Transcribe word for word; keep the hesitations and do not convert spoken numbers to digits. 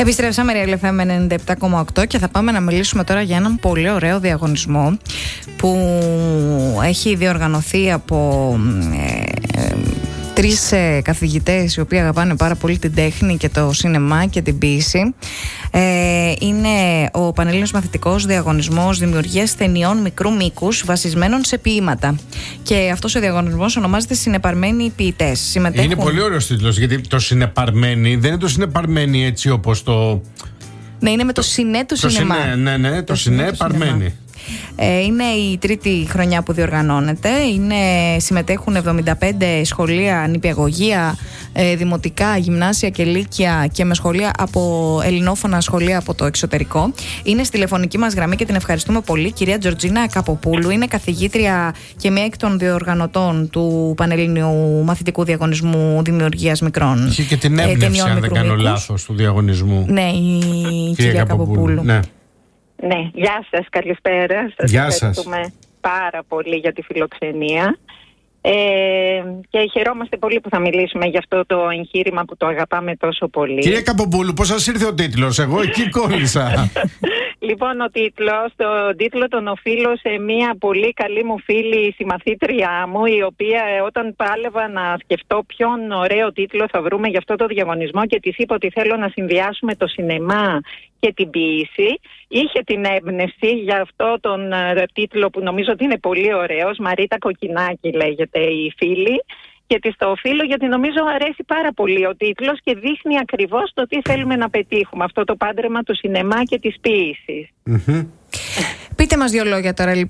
Επιστρέψαμε Real εφ εμ ενενήντα επτά κόμμα οκτώ και θα πάμε να μιλήσουμε τώρα για έναν πολύ ωραίο διαγωνισμό που έχει διοργανωθεί από ε, ε, τρεις ε, καθηγητές οι οποίοι αγαπάνε πάρα πολύ την τέχνη και το σινεμά και την ποίηση. Ε, είναι ο Πανελλήνιος Μαθητικός Διαγωνισμός Δημιουργίας Ταινιών Μικρού Μήκους βασισμένων σε ποίηματα. Και αυτός ο διαγωνισμός ονομάζεται Συνεπαρμένοι Ποιητές. Συμμετέχουν... Είναι πολύ ωραίος τίτλος, γιατί το συνεπαρμένοι δεν είναι το συνεπαρμένοι έτσι όπως το... Ναι, είναι με το, το συνέ του το σινεμά. Συνέ, ναι, ναι, το, το συνεπαρμένοι. Ε, είναι η τρίτη χρονιά που διοργανώνεται. Είναι, συμμετέχουν εβδομήντα πέντε σχολεία, νηπιαγωγεία, ε, δημοτικά, γυμνάσια και λύκεια και με σχολεία από ελληνόφωνα σχολεία από το εξωτερικό. Είναι στη τηλεφωνική μας γραμμή και την ευχαριστούμε πολύ. Κυρία Τζορτζίνα Καποπούλου, είναι καθηγήτρια και μία εκ των διοργανωτών του Πανελληνίου Μαθητικού Διαγωνισμού Δημιουργίας Μικρών. Είχε και την έμπνευση, αν δεν κάνω λάθος, του διαγωνισμού. Ναι, η κυρία, κυρία Καποπούλου. Καποπούλου. Ναι. Ναι, γεια σας, καλησπέρα. Σας γεια ευχαριστούμε σας. πάρα πολύ για τη φιλοξενία ε, και χαιρόμαστε πολύ που θα μιλήσουμε για αυτό το εγχείρημα που το αγαπάμε τόσο πολύ. Κυρία Καποπούλου, πώς σας ήρθε ο τίτλος? Εγώ εκεί κόλλησα. Λοιπόν, ο τίτλος, τον τίτλο τον οφείλω σε μια πολύ καλή μου φίλη συμμαθήτριά μου, η οποία όταν πάλευα να σκεφτώ ποιον ωραίο τίτλο θα βρούμε για αυτό το διαγωνισμό και της είπα ότι θέλω να συνδυάσουμε το σινεμά και την ποίηση, είχε την έμπνευση για αυτό τον uh, τίτλο που νομίζω ότι είναι πολύ ωραίος. Μαρίτα Κοκκινάκη λέγεται η φίλη και της το οφείλω γιατί νομίζω αρέσει πάρα πολύ ο τίτλος και δείχνει ακριβώς το τι θέλουμε να πετύχουμε, αυτό το πάντρεμα του σινεμά και της ποίησης. Mm-hmm. Πείτε μας δύο λόγια τώρα